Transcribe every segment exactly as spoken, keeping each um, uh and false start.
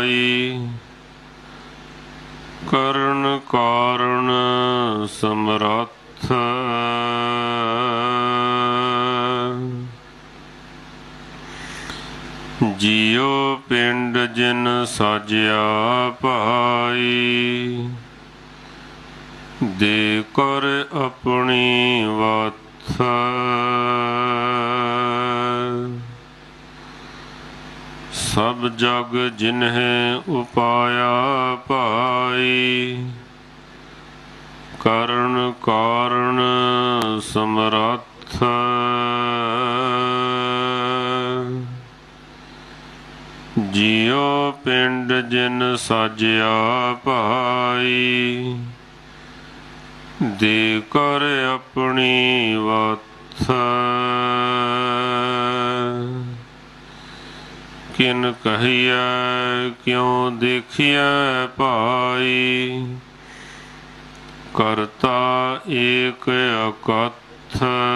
ਕਰਨ ਕਾਰਨ ਸਮਰੱਥ ਜਿਉ ਪਿੰਡ ਜਿਨ ਸਾਜਿਆ ਭਾਈ ਦੇ ਕਰ ਆਪਣੀ ਵਥ ਸਭ ਜਗ ਜਿਨਹਿ ਉਪਾਇਆ ਭਾਈ ਕਰਨ ਕਾਰਨ ਸਮਰੱਥ ਜਿਉ ਪਿੰਡ ਜਿਨ ਸਾਜਿਆ ਭਾਈ ਦੇ ਕਰ ਆਪਣੀ ਵਥ ਕਿਨ ਕਹੀਐ ਕਿਉ ਦੇਖੀਐ ਭਾਈ ਕਰਤਾ ਏਕ ਅਕਥ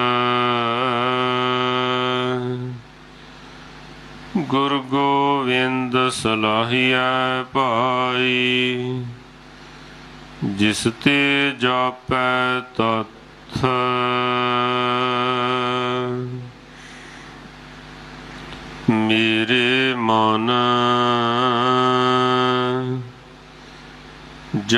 ਗੁਰ ਗੋਵਿੰਦ ਸਲਾਹੀਐ ਭਾਈ ਜਿਸ ਤੇ ਜਾਪੈ ਤਥ ਮੇਰੇ ਮਨ